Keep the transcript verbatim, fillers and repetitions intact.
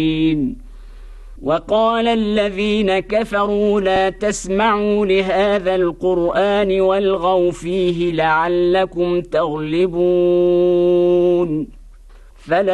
وقال الذين كفروا لا تسمعوا لهذا القرآن والغوا فيه لعلكم تغلبون. فلا